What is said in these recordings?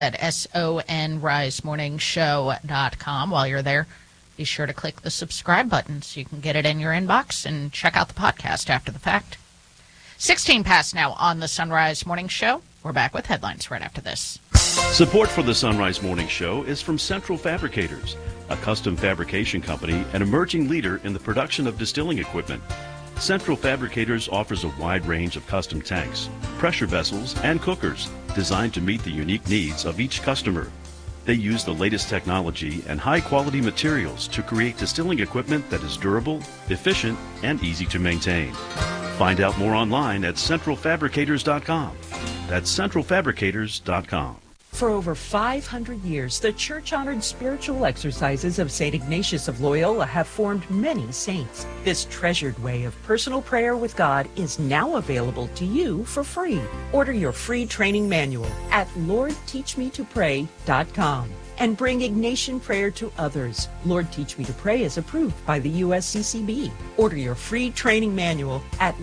at sonrisemorningshow.com. While you're there, be sure to click the subscribe button so you can get it in your inbox and check out the podcast after the fact. 16 past now on the Sunrise Morning Show. We're back with headlines right after this. Support for the Sunrise Morning Show is from Central Fabricators, a custom fabrication company and emerging leader in the production of distilling equipment. Central Fabricators offers a wide range of custom tanks, pressure vessels, and cookers designed to meet the unique needs of each customer. They use the latest technology and high-quality materials to create distilling equipment that is durable, efficient, and easy to maintain. Find out more online at centralfabricators.com. That's centralfabricators.com. For over 500 years, the church-honored spiritual exercises of St. Ignatius of Loyola have formed many saints. This treasured way of personal prayer with God is now available to you for free. Order your free training manual at LordTeachMeToPray.com and bring Ignatian prayer to others. Lord Teach Me to Pray is approved by the USCCB. Order your free training manual at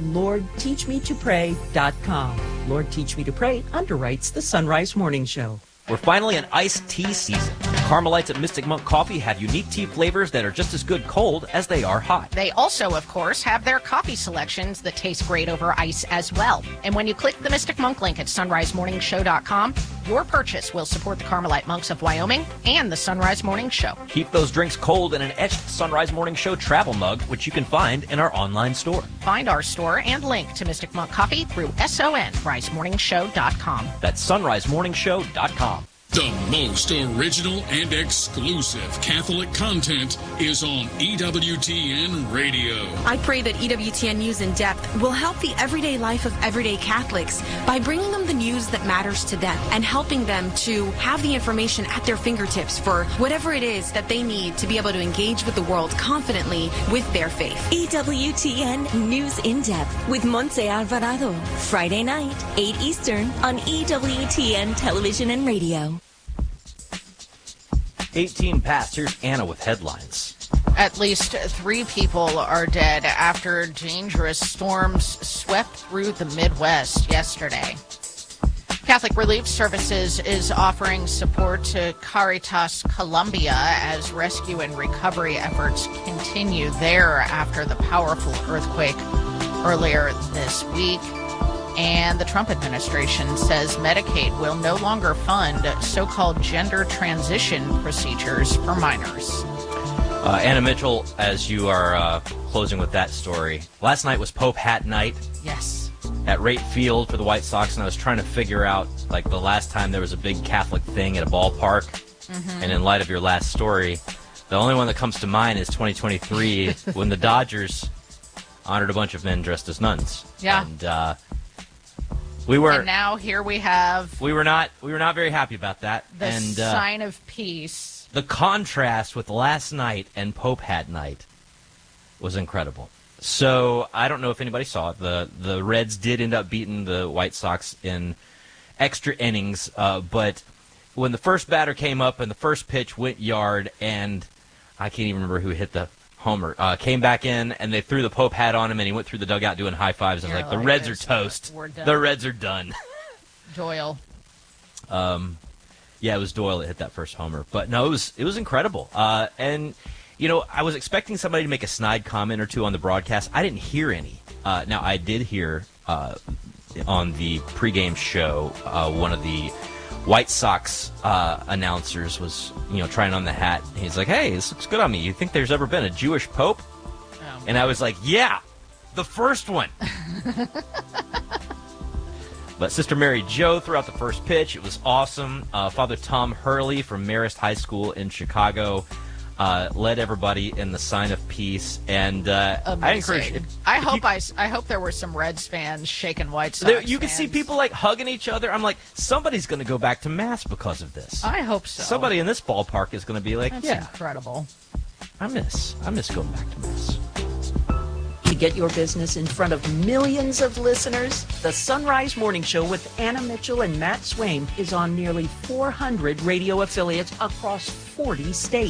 LordTeachMeToPray.com. Lord Teach Me to Pray underwrites the Sunrise Morning Show. We're finally in iced tea season. Carmelites at Mystic Monk Coffee have unique tea flavors that are just as good cold as they are hot. They also, of course, have their coffee selections that taste great over ice as well. And when you click the Mystic Monk link at sunrisemorningshow.com, your purchase will support the Carmelite Monks of Wyoming and the Sunrise Morning Show. Keep those drinks cold in an etched Sunrise Morning Show travel mug, which you can find in our online store. Find our store and link to Mystic Monk Coffee through sonrisemorningshow.com. That's sunrisemorningshow.com. The most original and exclusive Catholic content is on EWTN Radio. I pray that EWTN News in Depth will help the everyday life of everyday Catholics by bringing them the news that matters to them and helping them to have the information at their fingertips for whatever it is that they need to be able to engage with the world confidently with their faith. EWTN News in Depth with Montse Alvarado. Friday night, 8 Eastern on EWTN Television and Radio. 18 past. Here's Anna with headlines. At least 3 people are dead after dangerous storms swept through the Midwest yesterday. Catholic Relief Services is offering support to Caritas Colombia as rescue and recovery efforts continue there after the powerful earthquake earlier this week. And the Trump administration says Medicaid will no longer fund so-called gender transition procedures for minors. Anna Mitchell, as you are closing with that story, last night was Pope Hat Night. Yes. At Rate Field for the White Sox, and I was trying to figure out, like, the last time there was a big Catholic thing at a ballpark. Mm-hmm. And in light of your last story, the only one that comes to mind is 2023 when the Dodgers honored a bunch of men dressed as nuns. Yeah. And and now here we have... We were not very happy about that. The sign of peace. The contrast with last night and Pope Hat Night was incredible. So I don't know if anybody saw it. The Reds did end up beating the White Sox in extra innings, but when the first batter came up and the first pitch went yard, and I can't even remember who hit the homer, came back in, and they threw the Pope hat on him, and he went through the dugout doing high fives. I was like, the Reds are toast. The Reds are done. Doyle. Yeah, it was Doyle that hit that first homer. But no, it was incredible. And, you know, I was expecting somebody to make a snide comment or two on the broadcast. I didn't hear any. Now, I did hear on the pregame show one of the White Sox announcers was, trying on the hat. He's like, hey, this looks good on me. You think there's ever been a Jewish pope? Oh, and I was like, yeah, the first one. But Sister Mary Jo threw out the first pitch. It was awesome. Father Tom Hurley from Marist High School in Chicago led everybody in the sign of peace. And I encourage you. I hope there were some Reds fans shaking White Sox You can see people like hugging each other. I'm like, somebody's going to go back to Mass because of this. I hope so. Somebody in this ballpark is going to be like, That's yeah. incredible. I miss going back to Mass. To get your business in front of millions of listeners, the Sunrise Morning Show with Anna Mitchell and Matt Swaim is on nearly 400 radio affiliates across 40 states.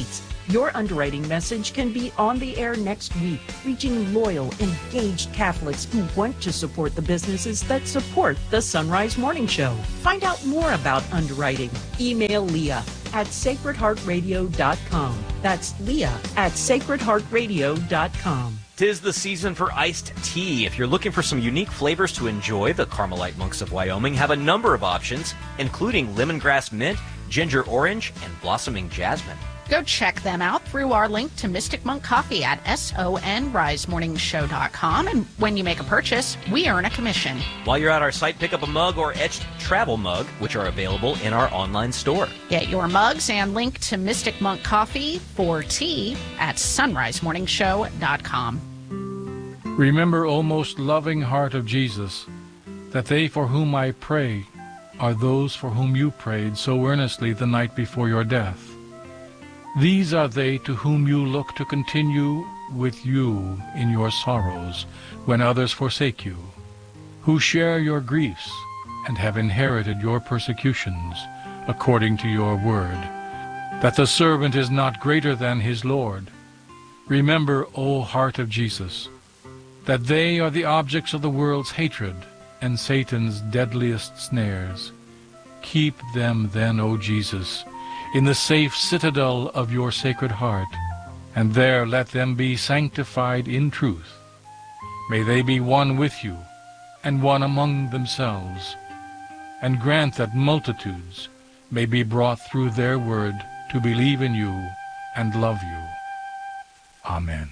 Your underwriting message can be on the air next week, reaching loyal, engaged Catholics who want to support the businesses that support the Sunrise Morning Show. Find out more about underwriting. Email Leah at sacredheartradio.com. That's Leah at sacredheartradio.com. 'Tis the season for iced tea. If you're looking for some unique flavors to enjoy, the Carmelite Monks of Wyoming have a number of options, including lemongrass mint, ginger orange, and blossoming jasmine. Go check them out through our link to Mystic Monk Coffee at sonrisemorningshow.com. And when you make a purchase, we earn a commission. While you're at our site, pick up a mug or etched travel mug, which are available in our online store. Get your mugs and link to Mystic Monk Coffee for tea at sonrisemorningshow.com. Remember, O most loving heart of Jesus, that they for whom I pray are those for whom you prayed so earnestly the night before your death. These are they to whom you look to continue with you in your sorrows when others forsake you, who share your griefs and have inherited your persecutions according to your word, that the servant is not greater than his Lord. Remember, O heart of Jesus, that they are the objects of the world's hatred and Satan's deadliest snares. Keep them then, O Jesus, in the safe citadel of your Sacred Heart, and there let them be sanctified in truth. May they be one with you, and one among themselves, and grant that multitudes may be brought through their word to believe in you and love you. Amen.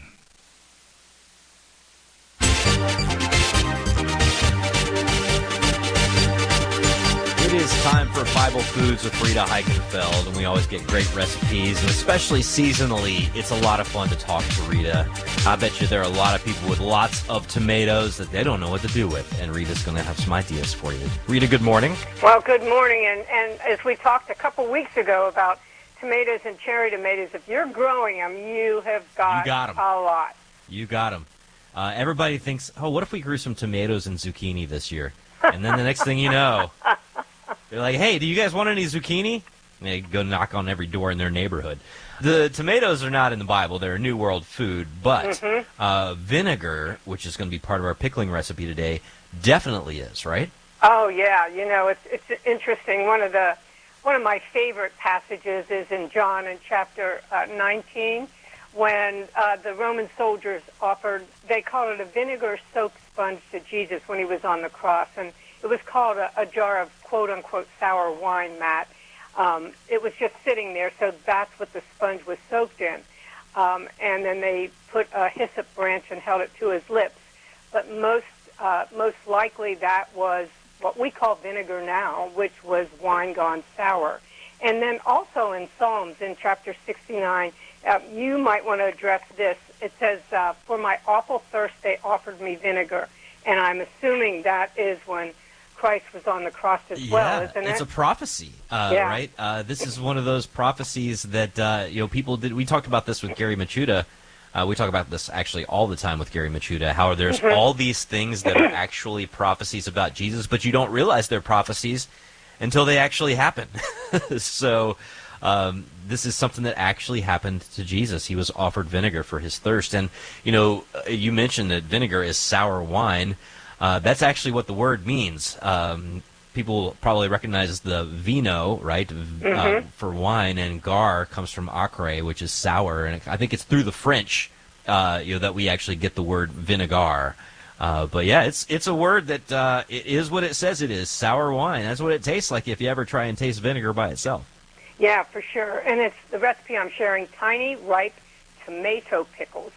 It is time for Bible Foods with Rita Heikenfeld, and we always get great recipes, and especially seasonally, it's a lot of fun to talk to Rita. I bet you there are a lot of people with lots of tomatoes that they don't know what to do with, and Rita's going to have some ideas for you. Rita, good morning. Well, good morning, and as we talked a couple weeks ago about tomatoes and cherry tomatoes, if you're growing them, you have got 'em. A lot. You got them. Everybody thinks, oh, what if we grew some tomatoes and zucchini this year? And then the next thing you know, they're like, hey, do you guys want any zucchini? And they go knock on every door in their neighborhood. The tomatoes are not in the Bible. They're a New World food. But vinegar, which is going to be part of our pickling recipe today, definitely is, right? Oh, yeah. You know, it's interesting. One of my favorite passages is in John in chapter 19, when the Roman soldiers offered, they called it a vinegar-soaked sponge to Jesus when he was on the cross. And it was called a jar of quote-unquote sour wine, Matt. It was just sitting there, so that's what the sponge was soaked in. And then they put a hyssop branch and held it to his lips. But most likely that was what we call vinegar now, which was wine gone sour. And then also in Psalms, in chapter 69, you might want to address this. It says, for my awful thirst they offered me vinegar. And I'm assuming that is when Christ was on the cross as well, isn't it? It's a prophecy, right? This is one of those prophecies that people did. We talked about this with Gary Machuda. We talk about this actually all the time with Gary Machuda, how there's all these things that are actually prophecies about Jesus, but you don't realize they're prophecies until they actually happen. So this is something that actually happened to Jesus. He was offered vinegar for his thirst. And, you mentioned that vinegar is sour wine. That's actually what the word means. People probably recognize the vino, right, for wine, and gar comes from acre, which is sour. And I think it's through the French that we actually get the word vinegar. But yeah, it's a word that it is what it says it is, sour wine. That's what it tastes like if you ever try and taste vinegar by itself. Yeah, for sure. And it's the recipe I'm sharing, tiny, ripe tomato pickles,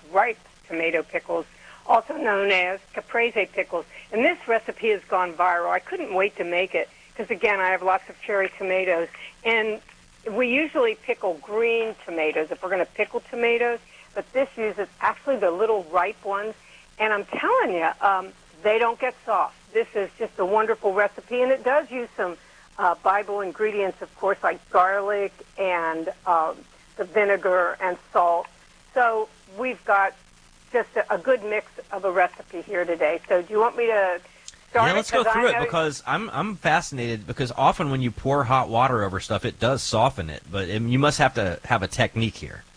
also known as caprese pickles. And this recipe has gone viral. I couldn't wait to make it because, again, I have lots of cherry tomatoes. And we usually pickle green tomatoes if we're going to pickle tomatoes, but this uses actually the little ripe ones. And I'm telling you, they don't get soft. This is just a wonderful recipe, and it does use some Bible ingredients, of course, like garlic and the vinegar and salt. So we've got just a good mix of a recipe here today. So do you want me to start? Yeah, let's go through it, because I'm fascinated, because often when you pour hot water over stuff, it does soften it, but you must have to have a technique here.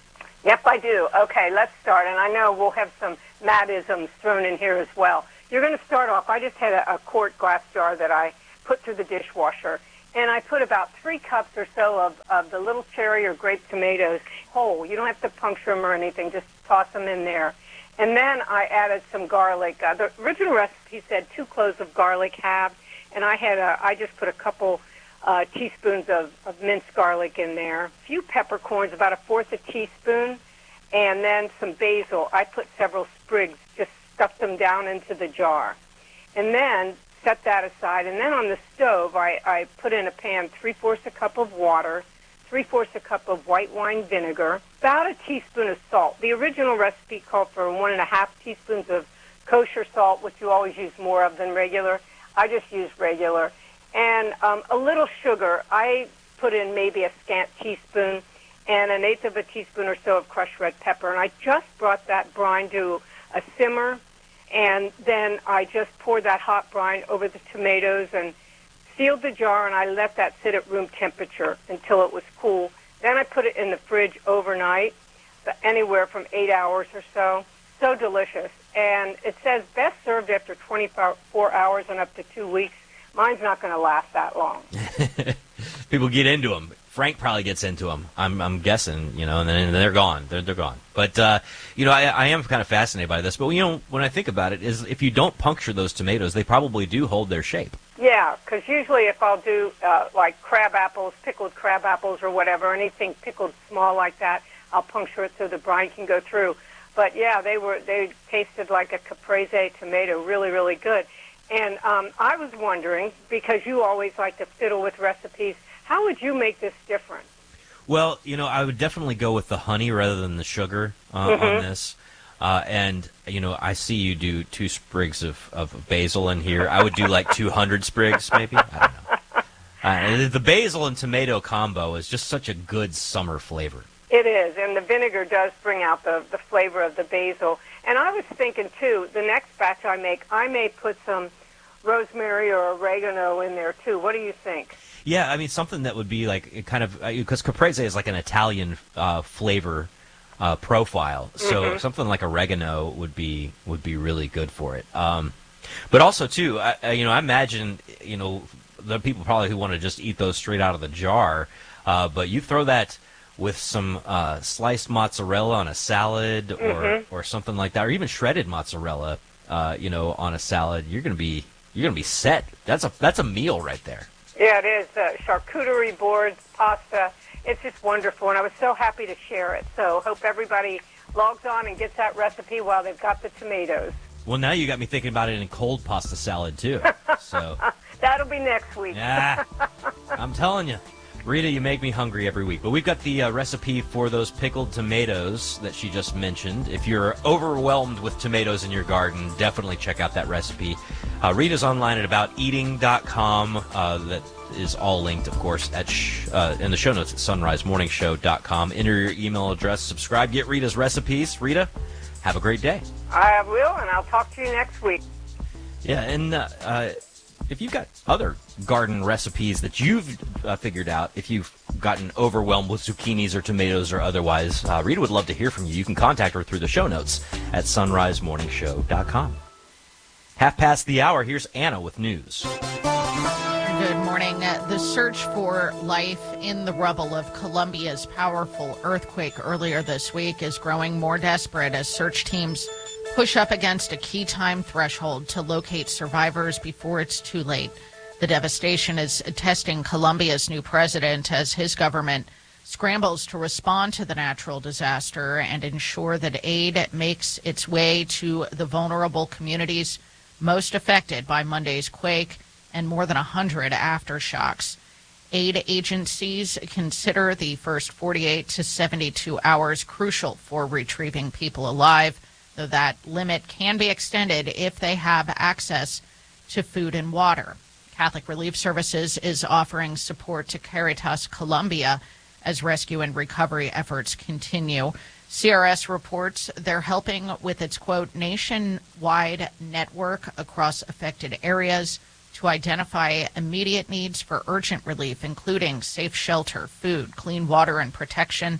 Yep, I do. Okay, let's start. And I know we'll have some Mattisms thrown in here as well. You're going to start off. I just had a quart glass jar that I put through the dishwasher, and I put about 3 cups or so of the little cherry or grape tomatoes whole. You don't have to puncture them or anything. Just toss them in there. And then I added some garlic. The original recipe said 2 cloves of garlic halved, and I just put a couple teaspoons of minced garlic in there, a few peppercorns, about 1/4 a teaspoon, and then some basil. I put several sprigs, just stuffed them down into the jar. And then set that aside. And then on the stove, I put in a pan 3/4 a cup of water, 3/4 a cup of white wine vinegar, about a teaspoon of salt. The original recipe called for 1.5 teaspoons of kosher salt, which you always use more of than regular. I just use regular. And a little sugar. I put in maybe a scant teaspoon and 1/8 of a teaspoon or so of crushed red pepper. And I just brought that brine to a simmer, and then I just poured that hot brine over the tomatoes and sealed the jar, and I let that sit at room temperature until it was cool. Then I put it in the fridge overnight, anywhere from 8 hours or so. So delicious. And it says best served after 24 hours and up to 2 weeks. Mine's not going to last that long. People get into them. Frank probably gets into them. I'm guessing, and then they're gone. They're gone. But I am kind of fascinated by this. But when I think about it, is if you don't puncture those tomatoes, they probably do hold their shape. Yeah, because usually if I'll do like crab apples, pickled crab apples or whatever, anything pickled small like that, I'll puncture it so the brine can go through. But yeah, they tasted like a caprese tomato, really, really good. And I was wondering, because you always like to fiddle with recipes, how would you make this different? Well, I would definitely go with the honey rather than the sugar on this. And I see you do 2 sprigs of basil in here. I would do like 200 sprigs, maybe. I don't know. The basil and tomato combo is just such a good summer flavor. It is, and the vinegar does bring out the flavor of the basil. And I was thinking, too, the next batch I may put some rosemary or oregano in there, too. What do you think? Yeah, I mean, something that would be like kind of, because caprese is like an Italian flavor profile, so something like oregano would be really good for it. But also, too, I imagine, the people probably who want to just eat those straight out of the jar, but you throw that with some sliced mozzarella on a salad or something like that, or even shredded mozzarella, on a salad, you're gonna be set. That's a meal right there. Yeah, it is. Charcuterie boards, pasta. It's just wonderful, and I was so happy to share it. So hope everybody logs on and gets that recipe while they've got the tomatoes. Well, now you got me thinking about it in cold pasta salad too. So that'll be next week. Yeah, I'm telling you. Rita, you make me hungry every week. But we've got the recipe for those pickled tomatoes that she just mentioned. If you're overwhelmed with tomatoes in your garden, definitely check out that recipe. Rita's online at abouteating.com. That is all linked, of course, in the show notes at sunrisemorningshow.com. Enter your email address, subscribe, get Rita's recipes. Rita, have a great day. I will, and I'll talk to you next week. Yeah, and if you've got other garden recipes that you've figured out, if you've gotten overwhelmed with zucchinis or tomatoes or otherwise, Rita would love to hear from you. You can contact her through the show notes at sunrisemorningshow.com. 1:30. Here's Anna with news. Good morning. The search for life in the rubble of Colombia's powerful earthquake earlier this week is growing more desperate as search teams push up against a key time threshold to locate survivors before it's too late. The devastation is testing Colombia's new president as his government scrambles to respond to the natural disaster and ensure that aid makes its way to the vulnerable communities most affected by Monday's quake and more than 100 aftershocks. Aid agencies consider the first 48 to 72 hours crucial for retrieving people alive, though that limit can be extended if they have access to food and water. Catholic Relief Services is offering support to Caritas Colombia as rescue and recovery efforts continue. CRS reports they're helping with its, quote, nationwide network across affected areas to identify immediate needs for urgent relief, including safe shelter, food, clean water, and protection.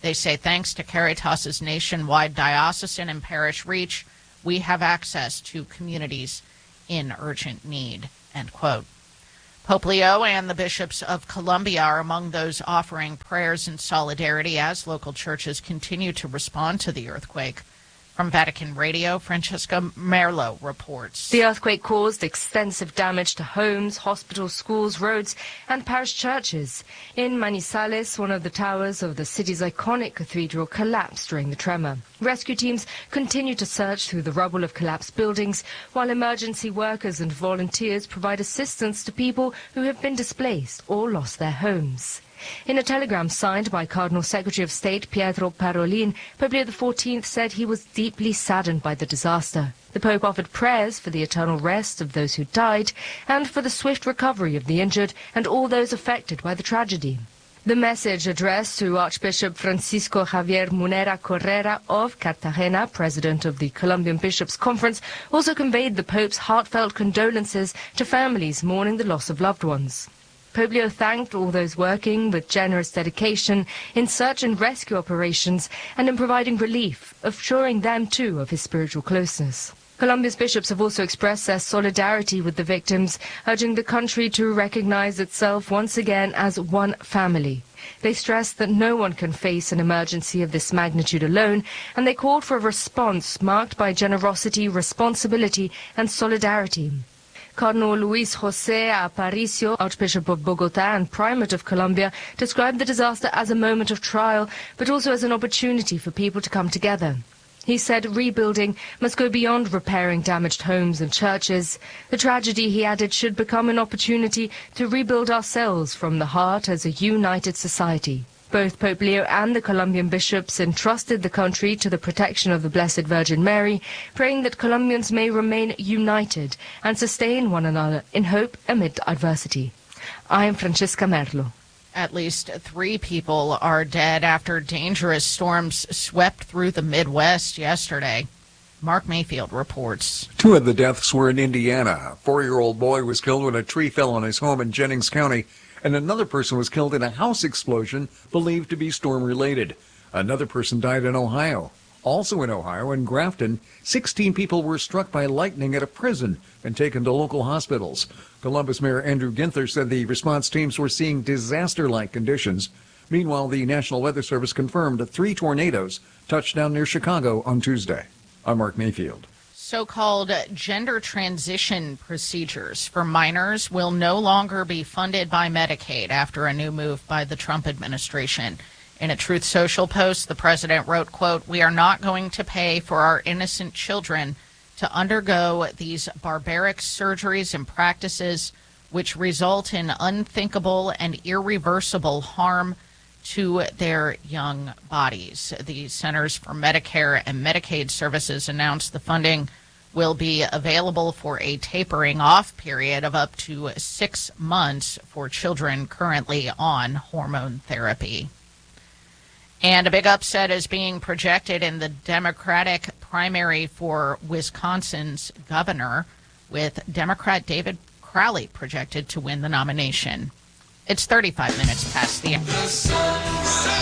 They say thanks to Caritas's nationwide diocesan and parish reach, we have access to communities in urgent need, end quote. Pope Leo and the bishops of Colombia are among those offering prayers in solidarity as local churches continue to respond to the earthquake. From Vatican Radio, Francesca Merlo reports. The earthquake caused extensive damage to homes, hospitals, schools, roads, and parish churches. In Manizales, one of the towers of the city's iconic cathedral collapsed during the tremor. Rescue teams continue to search through the rubble of collapsed buildings, while emergency workers and volunteers provide assistance to people who have been displaced or lost their homes. In a telegram signed by Cardinal Secretary of State Pietro Parolin, Pope Leo XIV said he was deeply saddened by the disaster. The Pope offered prayers for the eternal rest of those who died and for the swift recovery of the injured and all those affected by the tragedy. The message addressed to Archbishop Francisco Javier Munera Correra of Cartagena, president of the Colombian Bishops' Conference, also conveyed the Pope's heartfelt condolences to families mourning the loss of loved ones. Pope Leo thanked all those working with generous dedication in search and rescue operations and in providing relief, assuring them too of his spiritual closeness. Colombia's bishops have also expressed their solidarity with the victims, urging the country to recognize itself once again as one family. They stressed that no one can face an emergency of this magnitude alone, and they called for a response marked by generosity, responsibility, and solidarity. Cardinal Luis José Aparicio, Archbishop of Bogotá and Primate of Colombia, described the disaster as a moment of trial, but also as an opportunity for people to come together. He said rebuilding must go beyond repairing damaged homes and churches. The tragedy, he added, should become an opportunity to rebuild ourselves from the heart as a united society. Both Pope Leo and the Colombian bishops entrusted the country to the protection of the Blessed Virgin Mary, praying that Colombians may remain united and sustain one another in hope amid adversity. I am Francesca Merlo. At least 3 people are dead after dangerous storms swept through the Midwest yesterday. Mark Mayfield reports. 2 of the deaths were in Indiana. A 4-year-old boy was killed when a tree fell on his home in Jennings County, and another person was killed in a house explosion believed to be storm-related. Another person died in Ohio. Also in Ohio, in Grafton, 16 people were struck by lightning at a prison and taken to local hospitals. Columbus Mayor Andrew Ginther said the response teams were seeing disaster-like conditions. Meanwhile, the National Weather Service confirmed that 3 tornadoes touched down near Chicago on Tuesday. I'm Mark Mayfield. So-called gender transition procedures for minors will no longer be funded by Medicaid after a new move by the Trump administration. In a Truth Social post, the president wrote, quote, "We are not going to pay for our innocent children to undergo these barbaric surgeries and practices which result in unthinkable and irreversible harm to their young bodies." The Centers for Medicare and Medicaid Services announced the funding will be available for a tapering off period of up to 6 months for children currently on hormone therapy. And a big upset is being projected in the Democratic primary for Wisconsin's governor, with Democrat David Crowley projected to win the nomination. It's 35 minutes past the hour.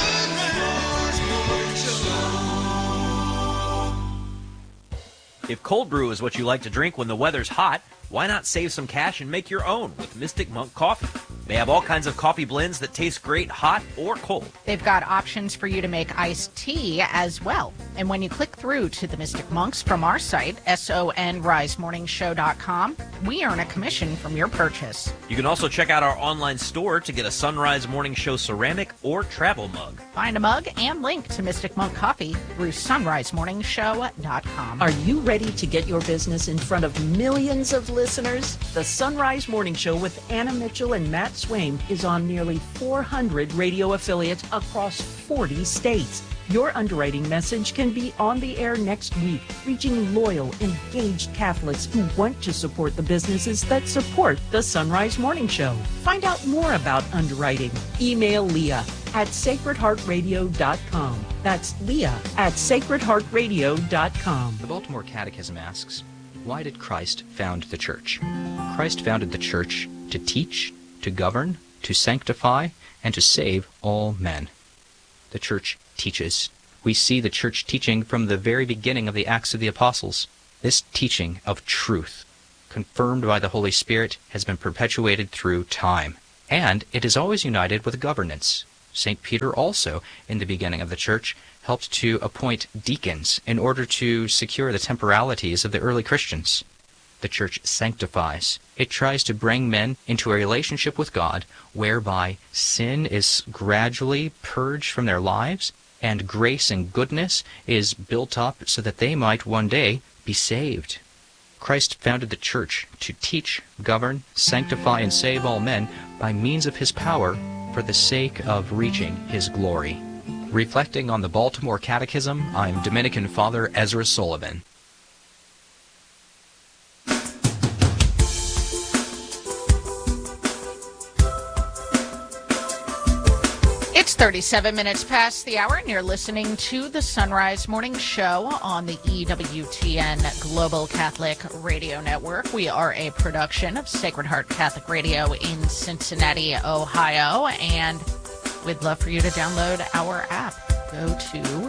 If cold brew is what you like to drink when the weather's hot, why not save some cash and make your own with Mystic Monk Coffee? They have all kinds of coffee blends that taste great hot or cold. They've got options for you to make iced tea as well. And when you click through to the Mystic Monks from our site, sonrisemorningshow.com, we earn a commission from your purchase. You can also check out our online store to get a Sunrise Morning Show ceramic or travel mug. Find a mug and link to Mystic Monk Coffee through sonrisemorningshow.com. Are you ready to get your business in front of millions of listeners? The Sunrise Morning Show with Anna Mitchell and Matt Swaim is on nearly 400 radio affiliates across 40 states. Your underwriting message can be on the air next week, reaching loyal, engaged Catholics who want to support the businesses that support the Sunrise Morning Show. Find out more about underwriting. Email Leah at sacredheartradio.com. That's Leah at sacredheartradio.com. The Baltimore Catechism asks, why did Christ found the church? Christ founded the church to teach, to govern, to sanctify, and to save all men. the church teaches. We see the church teaching from the very beginning of the Acts of the Apostles. This teaching of truth, confirmed by the Holy Spirit, has been perpetuated through time, and it is always united with governance. St. Peter also, in the beginning of the church, helped to appoint deacons in order to secure the temporalities of the early Christians. The church sanctifies. It tries to bring men into a relationship with God whereby sin is gradually purged from their lives and grace and goodness is built up so that they might one day be saved. Christ founded the church to teach, govern, sanctify, and save all men by means of his power for the sake of reaching his glory. Reflecting on the Baltimore Catechism, I'm Dominican Father Ezra Sullivan. It's 37 minutes past the hour, and you're listening to the Sunrise Morning Show on the EWTN Global Catholic Radio Network. We are a production of Sacred Heart Catholic Radio in Cincinnati, Ohio, and we'd love for you to download our app. Go to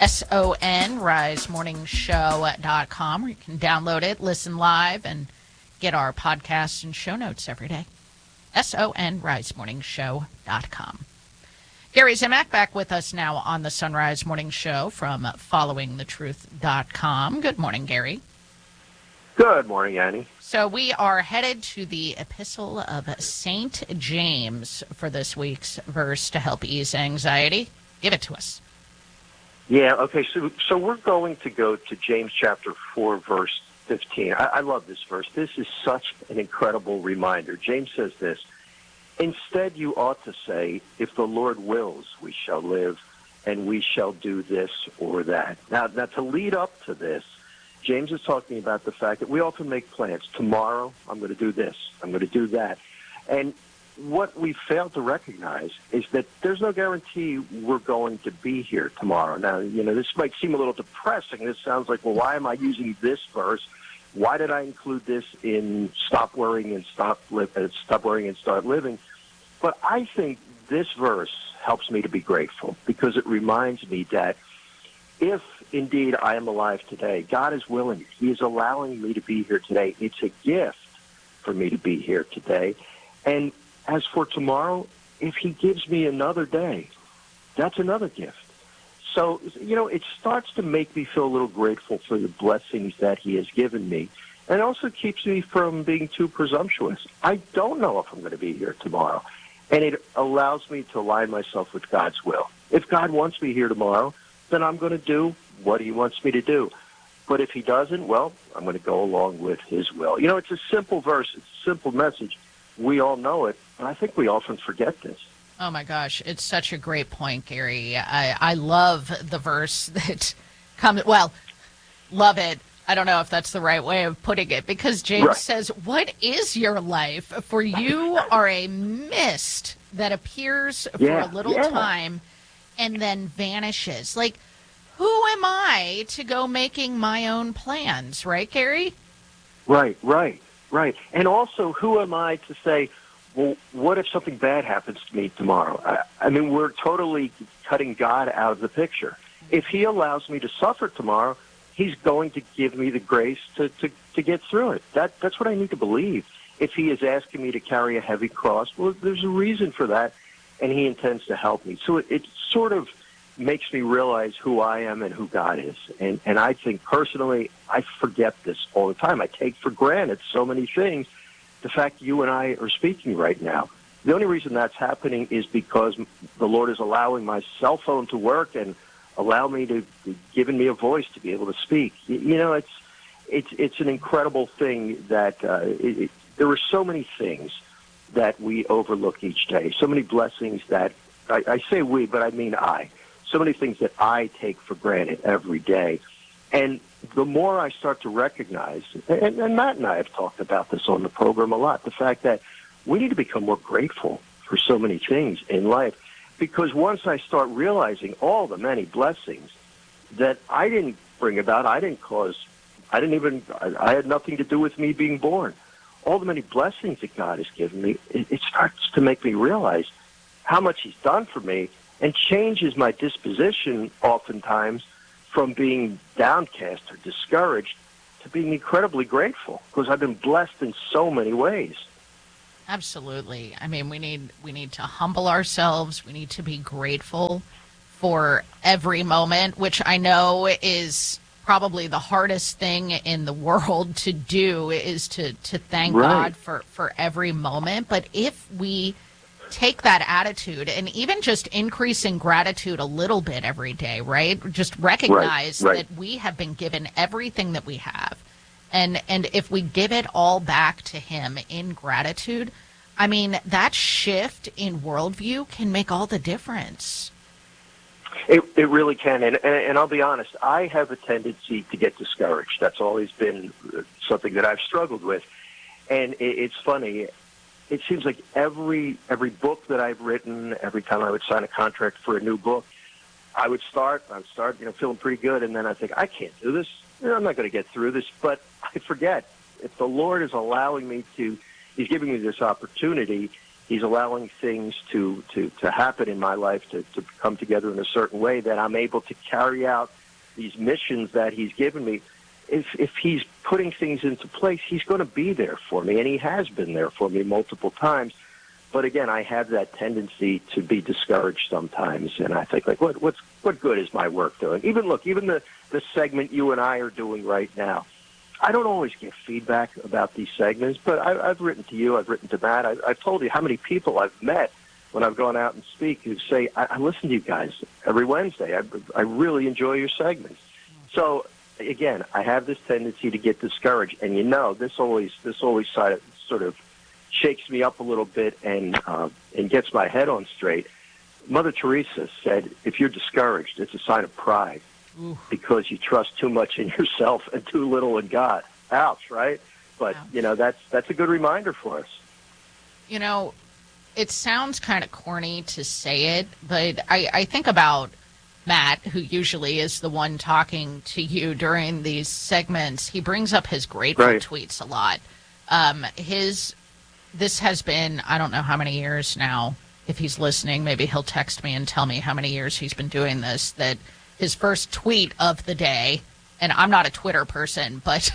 sonrisemorningshow.com, where you can download it, listen live, and get our podcasts and show notes every day. sonrisemorningshow.com. Gary Zimak back with us now on the Sunrise Morning Show from followingthetruth.com. Good morning, Gary. Good morning, Annie. So we are headed to the Epistle of St. James for this week's verse to help ease anxiety. Give it to us. Yeah, okay, so we're going to go to James chapter 4, verse 15. I love this verse. This is such an incredible reminder. James says this: "Instead, you ought to say, if the Lord wills, we shall live, and we shall do this or that." Now, to lead up to this, James is talking about the fact that we often make plans. Tomorrow, I'm going to do this. I'm going to do that. And what we fail to recognize is that there's no guarantee we're going to be here tomorrow. Now, this might seem a little depressing. This sounds like, well, why am I using this verse? Why did I include this in Stop Worrying and Stop Worrying and Start Living? But I think this verse helps me to be grateful because it reminds me that if indeed I am alive today, God is willing. He is allowing me to be here today. It's a gift for me to be here today. And as for tomorrow, if he gives me another day, that's another gift. So, it starts to make me feel a little grateful for the blessings that he has given me. And it also keeps me from being too presumptuous. I don't know if I'm going to be here tomorrow. And it allows me to align myself with God's will. If God wants me here tomorrow, then I'm going to do what he wants me to do. But if he doesn't, well, I'm going to go along with his will. It's a simple verse. It's a simple message. We all know it, but I think we often forget this. Oh, my gosh. It's such a great point, Gary. I love the verse that comes, love it. I don't know if that's the right way of putting it, because James says, "What is your life? For you are a mist that appears for a little time and then vanishes." Like, who am I to go making my own plans, right, Gary? Right. And also, who am I to say, well, what if something bad happens to me tomorrow? I mean, we're totally cutting God out of the picture. If he allows me to suffer tomorrow, he's going to give me the grace to get through it. That's what I need to believe. If he is asking me to carry a heavy cross, well, there's a reason for that, and he intends to help me. So it sort of makes me realize who I am and who God is. And I think personally, I forget this all the time. I take for granted so many things. The fact you and I are speaking right now, the only reason that's happening is because the Lord is allowing my cell phone to work and giving me a voice to be able to speak. It's an incredible thing that there are so many things that we overlook each day, so many blessings that I say we, but I mean so many things that I take for granted every day. And the more I start to recognize, and Matt and I have talked about this on the program a lot, the fact that we need to become more grateful for so many things in life. Because once I start realizing all the many blessings that I didn't bring about, I had nothing to do with me being born. All the many blessings that God has given me, it starts to make me realize how much he's done for me and changes my disposition oftentimes from being downcast or discouraged to being incredibly grateful because I've been blessed in so many ways. Absolutely. I mean, we need to humble ourselves. We need to be grateful for every moment, which I know is probably the hardest thing in the world to do, is to thank God for every moment. But if we take that attitude and even just increase in gratitude a little bit every day, right? Just recognize that we have been given everything that we have. And if we give it all back to him in gratitude, I mean, that shift in worldview can make all the difference. It really can. And I'll be honest, I have a tendency to get discouraged. That's always been something that I've struggled with. And it's funny. It seems like every book that I've written, every time I would sign a contract for a new book, I would start, feeling pretty good, and then I think, I can't do this. I'm not going to get through this. But I forget, if the Lord is allowing me to, he's giving me this opportunity, he's allowing things to happen in my life to come together in a certain way that I'm able to carry out these missions that he's given me. If he's putting things into place, he's going to be there for me, and he has been there for me multiple times. But again, I have that tendency to be discouraged sometimes, and I think, like, what good is my work doing? Even the segment you and I are doing right now, I don't always get feedback about these segments, but I've written to you, I've written to Matt, I've told you how many people I've met when I've gone out and speak who say, I listen to you guys every Wednesday. I really enjoy your segments. So, again, I have this tendency to get discouraged, and this always sort of shakes me up a little bit and gets my head on straight. Mother Teresa said, if you're discouraged, it's a sign of pride. Because you trust too much in yourself and too little in God. Ouch, right? But, that's a good reminder for us. It sounds kind of corny to say it, but I think about Matt, who usually is the one talking to you during these segments. He brings up his grateful tweets a lot. This has been, I don't know how many years now. If he's listening, maybe he'll text me and tell me how many years he's been doing this, that his first tweet of the day, and I'm not a Twitter person, but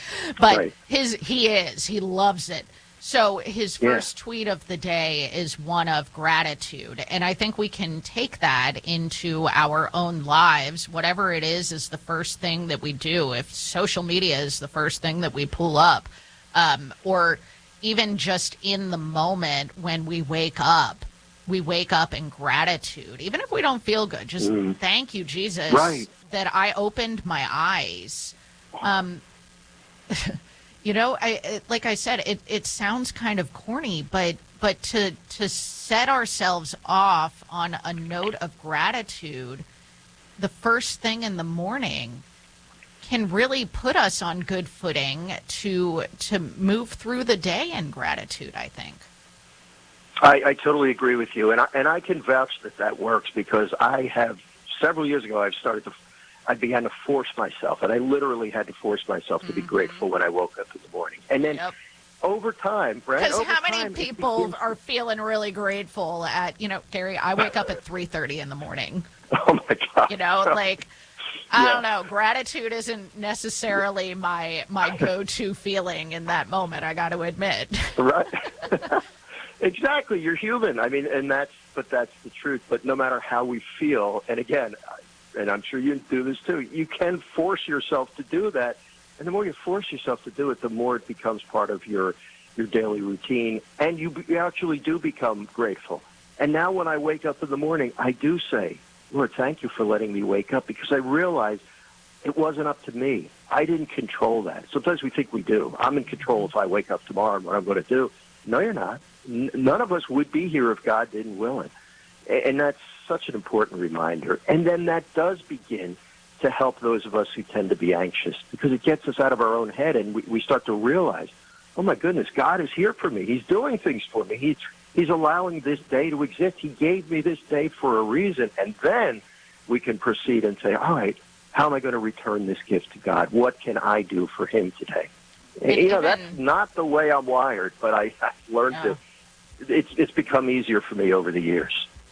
he loves it. So his first tweet of the day is one of gratitude. And I think we can take that into our own lives. Whatever it is the first thing that we do. If social media is the first thing that we pull up, or even just in the moment when we wake up in gratitude, even if we don't feel good. Just thank you, Jesus, that I opened my eyes. Like I said, it sounds kind of corny, but to set ourselves off on a note of gratitude the first thing in the morning can really put us on good footing to move through the day in gratitude, I think. I totally agree with you, and I can vouch that works, because I have, several years ago, I began to force myself, and I literally had to force myself to be grateful when I woke up in the morning. And then over time, right? Because how many people are feeling really grateful at, Gary, I wake up at 3:30 in the morning. Oh, my God. I don't know. Gratitude isn't necessarily my go-to feeling in that moment, I got to admit. Right. Exactly. You're human. I mean, that's the truth. But no matter how we feel, and again, and I'm sure you do this too, you can force yourself to do that. And the more you force yourself to do it, the more it becomes part of your daily routine. And you actually do become grateful. And now when I wake up in the morning, I do say, Lord, thank you for letting me wake up, because I realize it wasn't up to me. I didn't control that. Sometimes we think we do. I'm in control if I wake up tomorrow and what I'm going to do. No, you're not. None of us would be here if God didn't will it. And that's such an important reminder. And then that does begin to help those of us who tend to be anxious, because it gets us out of our own head, and we start to realize, oh, my goodness, God is here for me. He's doing things for me. He's allowing this day to exist. He gave me this day for a reason. And then we can proceed and say, all right, how am I going to return this gift to God? What can I do for him today? That's not the way I'm wired, but I've learned to. It's become easier for me over the years.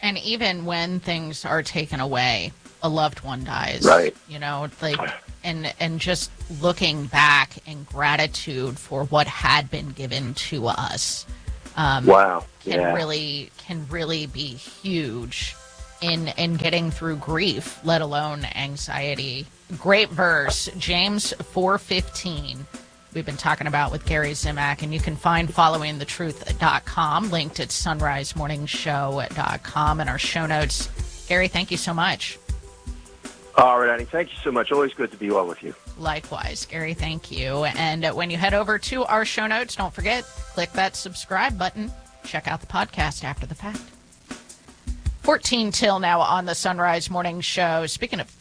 And even when things are taken away, a loved one dies. Right. You know, like, and just looking back in gratitude for what had been given to us. Wow. Can really be huge in getting through grief, let alone anxiety. Great verse, James 4:15. We've been talking about with Gary Zimak, and you can find followingthetruth.com linked at sunrisemorningshow.com in our show notes. Gary, thank you so much. All right, Annie, thank you so much. Always good to be well with you. Likewise, Gary, thank you. And when you head over to our show notes, don't forget, click that subscribe button. Check out the podcast after the fact. 14 till now on the Sunrise Morning Show. Speaking of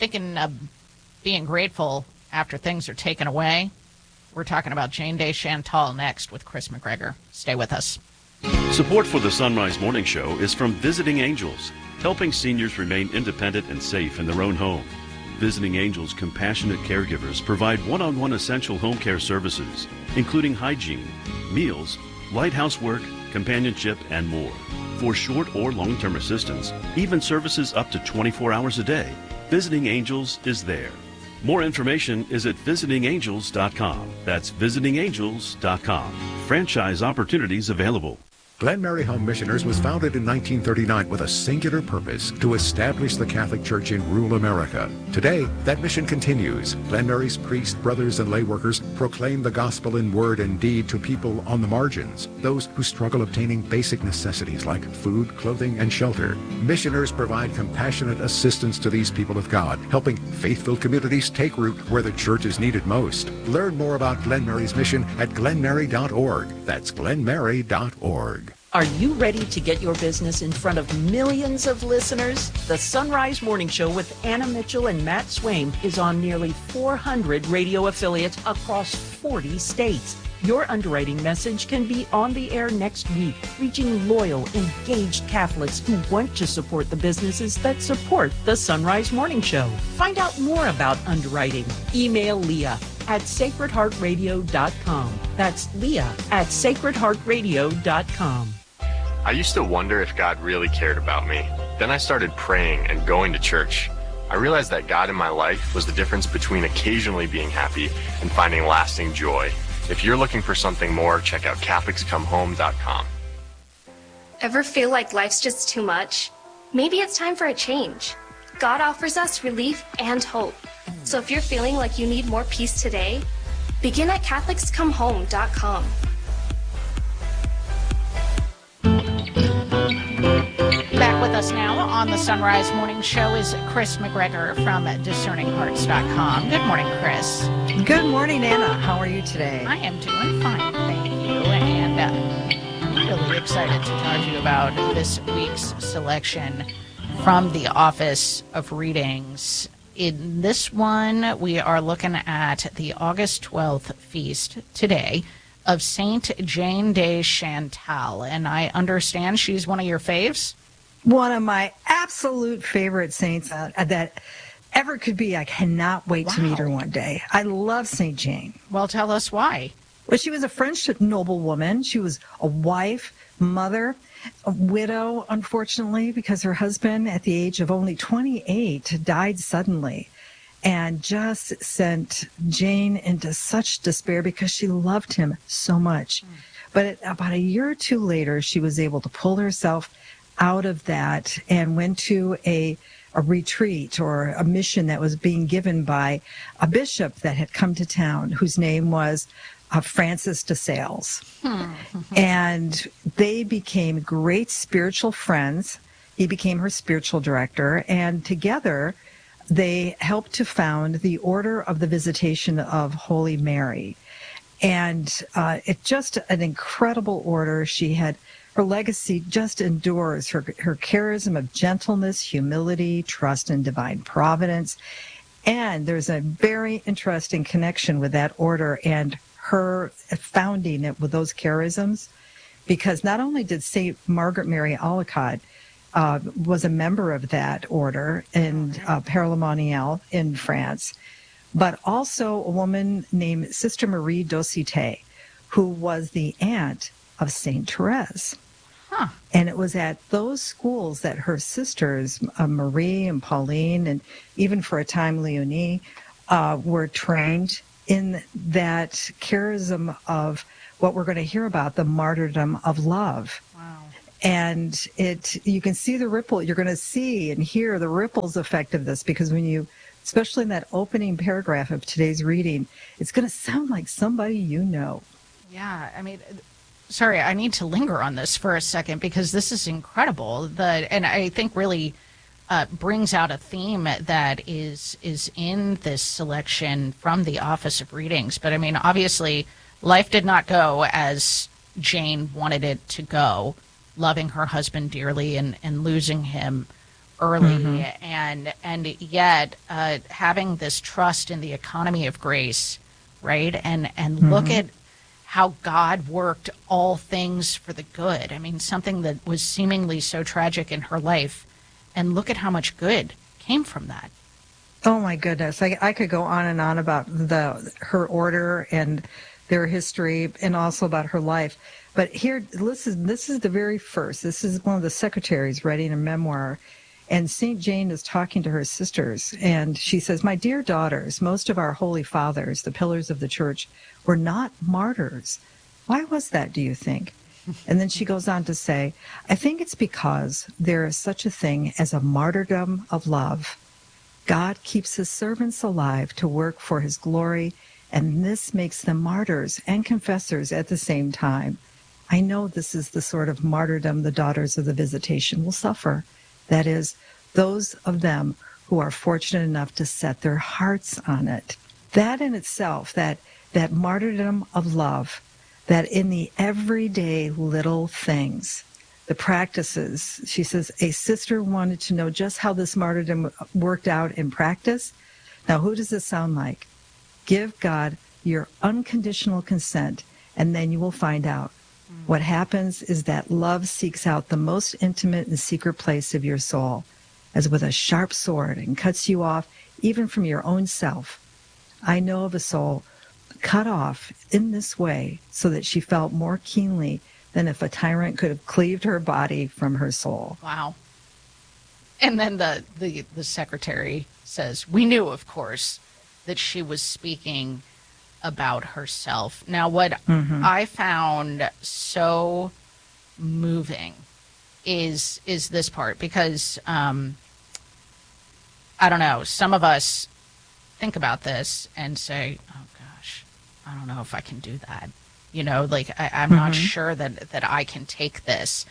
being grateful after things are taken away, we're talking about Jane Day Chantal next with Chris McGregor. Stay with us. Support for the Sunrise Morning Show is from Visiting Angels, helping seniors remain independent and safe in their own home. Visiting Angels compassionate caregivers provide one-on-one essential home care services, including hygiene, meals, light housework, companionship, and more. For short or long-term assistance, even services up to 24 hours a day, Visiting Angels is there. More information is at visitingangels.com. That's visitingangels.com. Franchise opportunities available. Glen Mary Home Missioners was founded in 1939 with a singular purpose: to establish the Catholic Church in rural America. Today, that mission continues. Glen Mary's priests, brothers, and lay workers proclaim the gospel in word and deed to people on the margins, those who struggle obtaining basic necessities like food, clothing, and shelter. Missioners provide compassionate assistance to these people of God, helping faith-filled communities take root where the church is needed most. Learn more about Glen Mary's mission at glenmary.org. That's glenmary.org. Are you ready to get your business in front of millions of listeners? The Sunrise Morning Show with Anna Mitchell and Matt Swaim is on nearly 400 radio affiliates across 40 states. Your underwriting message can be on the air next week, reaching loyal, engaged Catholics who want to support the businesses that support the Sunrise Morning Show. Find out more about underwriting. Email Leah at sacredheartradio.com. That's Leah at sacredheartradio.com. I used to wonder if God really cared about me. Then I started praying and going to church. I realized that God in my life was the difference between occasionally being happy and finding lasting joy. If you're looking for something more, check out CatholicsComeHome.com. Ever feel like life's just too much? Maybe it's time for a change. God offers us relief and hope. So if you're feeling like you need more peace today, begin at CatholicsComeHome.com. Back with us now on the Sunrise Morning Show is Chris McGregor from DiscerningHearts.com. Good morning, Chris. Good morning, Anna. How are you today? I am doing fine, thank you. And I'm really excited to talk to you about this week's selection from the Office of Readings. In this one, we are looking at the August 12th feast today of Saint Jane Day Chantal, and I understand she's one of your faves? One of my absolute favorite saints that ever could be. I cannot wait to meet her one day. I love Saint Jane. Well, tell us why. Well, she was a French noblewoman. She was a wife, mother, a widow, unfortunately, because her husband, at the age of only 28, died suddenly, and just sent Jane into such despair because she loved him so much. But about a year or two later, she was able to pull herself out of that and went to a retreat or a mission that was being given by a bishop that had come to town, whose name was Francis de Sales. And they became great spiritual friends. He became her spiritual director, and together they helped to found the Order of the Visitation of Holy Mary. And it's just an incredible order. She had, her legacy just endures, her charism of gentleness, humility, trust in divine providence. And there's a very interesting connection with that order and her founding it with those charisms, because not only did St. Margaret Mary Alacoque was a member of that order in Père-la-Monial in France, but also a woman named Sister Marie d'Aucité, who was the aunt of Saint Therese. And it was at those schools that her sisters, Marie and Pauline, and even for a time Leonie, were trained in that charism of what we're going to hear about, the martyrdom of love. Wow. And you can see the ripple. You're going to see and hear the ripples effect of this, because when you, especially in that opening paragraph of today's reading, it's going to sound like somebody you know. Yeah, I mean, sorry, I need to linger on this for a second because this is incredible. And I think really brings out a theme that is in this selection from the Office of Readings. But I mean, obviously, life did not go as Jane wanted it to go, loving her husband dearly and losing him early, and yet having this trust in the economy of grace, right? And look at how God worked all things for the good. I mean, something that was seemingly so tragic in her life, and look at how much good came from that. Oh my goodness. I could go on and on about her order and their history, and also about her life. But here, this is the very first. This is one of the secretaries writing a memoir. And St. Jane is talking to her sisters, and she says, "My dear daughters, most of our holy fathers, the pillars of the church, were not martyrs. Why was that, do you think?" And then she goes on to say, "I think it's because there is such a thing as a martyrdom of love. God keeps his servants alive to work for his glory, and this makes them martyrs and confessors at the same time. I know this is the sort of martyrdom the daughters of the Visitation will suffer. That is, those of them who are fortunate enough to set their hearts on it." That in itself, that martyrdom of love, that in the everyday little things, the practices, she says, a sister wanted to know just how this martyrdom worked out in practice. Now, who does this sound like? Give God your unconditional consent, and then you will find out. What happens is that love seeks out the most intimate and secret place of your soul, as with a sharp sword, and cuts you off even from your own self. I know of a soul cut off in this way so that she felt more keenly than if a tyrant could have cleaved her body from her soul. Wow. And then the secretary says, "We knew, of course, that she was speaking about herself." Now, what I found so moving is this part, because I don't know, some of us think about this and say, "Oh gosh, I don't know if I can do that." You know, like I'm not sure that I can take this.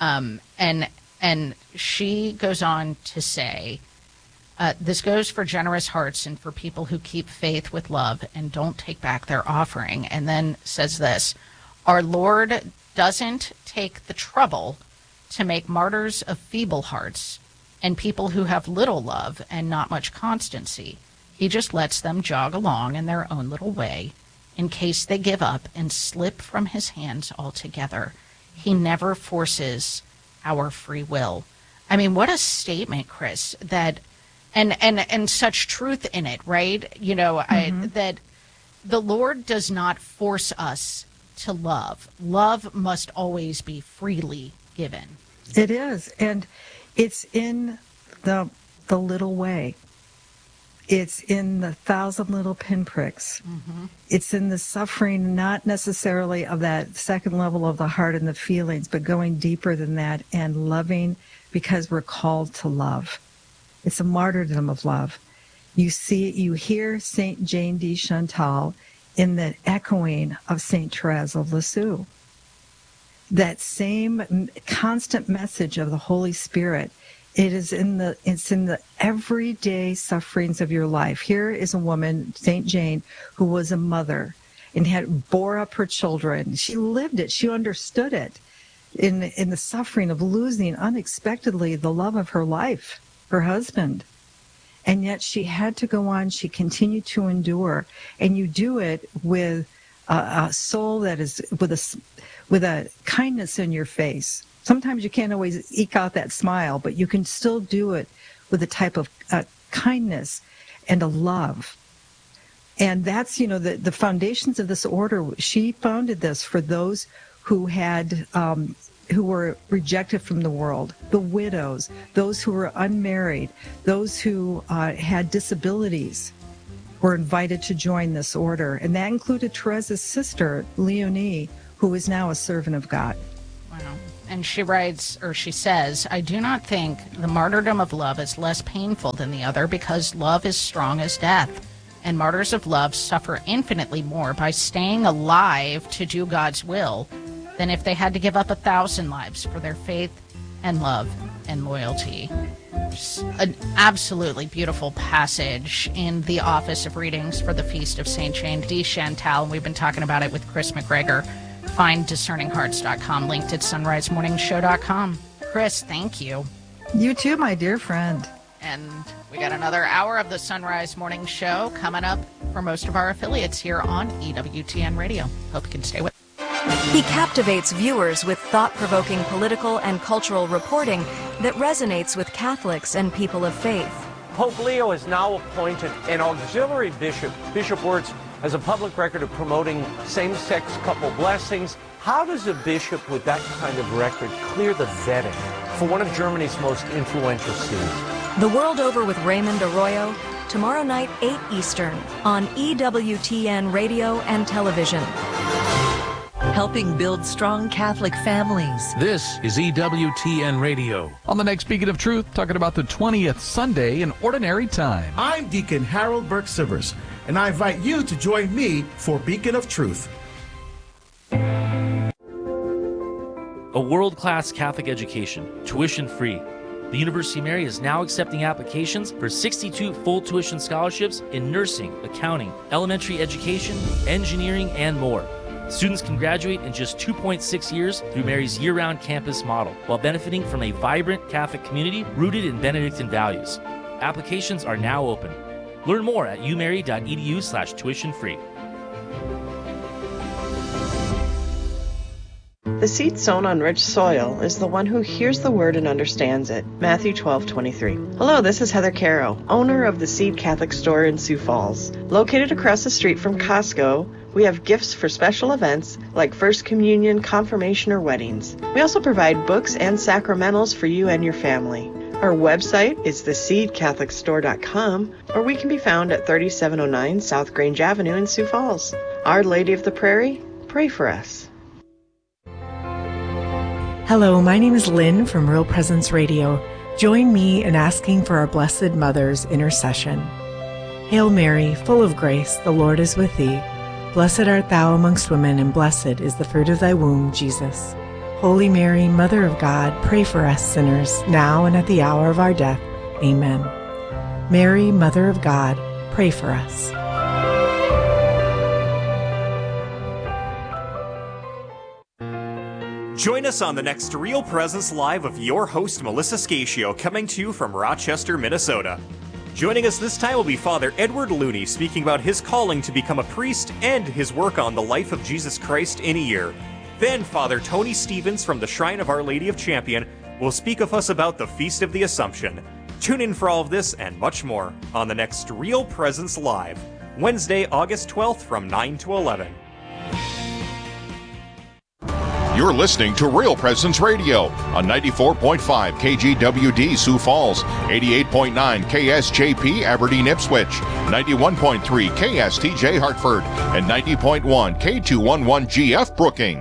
And she goes on to say, this goes for generous hearts and for people who keep faith with love and don't take back their offering. And then says this: "Our Lord doesn't take the trouble to make martyrs of feeble hearts and people who have little love and not much constancy. He just lets them jog along in their own little way in case they give up and slip from his hands altogether. He never forces our free will." I mean, what a statement, Chris, that and such truth in it, right? You know, that the Lord does not force us to love. Love must always be freely given. It is, and it's in the little way. It's in the 1,000 little pinpricks. It's in the suffering, not necessarily of that second level of the heart and the feelings, but going deeper than that and loving because we're called to love. It's a martyrdom of love. You hear St. Jane de Chantal in the echoing of St. Therese of Lisieux. That same constant message of the Holy Spirit. It's in the everyday sufferings of your life. Here is a woman, St. Jane, who was a mother and bore up her children. She lived it. She understood it in the suffering of losing unexpectedly the love of her life, her husband. And yet she had to go on. She continued to endure. And you do it with a soul that is with a kindness in your face. Sometimes you can't always eke out that smile, but you can still do it with a type of kindness and a love. And that's, the foundations of this order. She founded this for those who had who were rejected from the world, the widows, those who were unmarried, those who had disabilities were invited to join this order. And that included Teresa's sister, Leonie, who is now a servant of God. Wow. And she writes, or she says, I do not think the martyrdom of love is less painful than the other because love is strong as death. And martyrs of love suffer infinitely more by staying alive to do God's will than if they had to give up 1,000 lives for their faith and love and loyalty. Just an absolutely beautiful passage in the Office of Readings for the Feast of St. Jane de Chantal, and we've been talking about it with Chris McGregor. Find discerninghearts.com, linked at sunrisemorningshow.com. Chris, thank you. You too, my dear friend. And we got another hour of the Sunrise Morning Show coming up for most of our affiliates here on EWTN Radio. Hope you can stay with us. He captivates viewers with thought-provoking political and cultural reporting that resonates with Catholics and people of faith. Pope Leo has now appointed an auxiliary bishop. Bishop Wirtz has a public record of promoting same-sex couple blessings. How does a bishop with that kind of record clear the vetting for one of Germany's most influential sees? The World Over with Raymond Arroyo, tomorrow night, 8 Eastern, on EWTN Radio and Television. Helping build strong Catholic families. This is EWTN Radio. On the next Beacon of Truth, talking about the 20th Sunday in Ordinary Time. I'm Deacon Harold Burke-Sivers, and I invite you to join me for Beacon of Truth. A world-class Catholic education, tuition-free. The University of Mary is now accepting applications for 62 full tuition scholarships in nursing, accounting, elementary education, engineering, and more. Students can graduate in just 2.6 years through Mary's year-round campus model, while benefiting from a vibrant Catholic community rooted in Benedictine values. Applications are now open. Learn more at umary.edu/tuition-free. The seed sown on rich soil is the one who hears the word and understands it. Matthew 12:23. Hello, this is Heather Caro, owner of the Seed Catholic Store in Sioux Falls. Located across the street from Costco, we have gifts for special events like First Communion, confirmation, or weddings. We also provide books and sacramentals for you and your family. Our website is theseedcatholicstore.com, or we can be found at 3709 South Grange Avenue in Sioux Falls. Our Lady of the Prairie, pray for us. Hello, my name is Lynn from Real Presence Radio. Join me in asking for our Blessed Mother's intercession. Hail Mary, full of grace, the Lord is with thee. Blessed art thou amongst women, and blessed is the fruit of thy womb, Jesus. Holy Mary, Mother of God, pray for us sinners, now and at the hour of our death. Amen. Mary, Mother of God, pray for us. Join us on the next Real Presence Live of your host, Melissa Scatio, coming to you from Rochester, Minnesota. Joining us this time will be Father Edward Looney, speaking about his calling to become a priest and his work on the life of Jesus Christ in a year. Then Father Tony Stevens from the Shrine of Our Lady of Champion will speak with us about the Feast of the Assumption. Tune in for all of this and much more on the next Real Presence Live, Wednesday, August 12th from 9 to 11. You're listening to Real Presence Radio on 94.5 KGWD Sioux Falls, 88.9 KSJP Aberdeen Ipswich, 91.3 KSTJ Hartford, and 90.1 K211GF Brookings.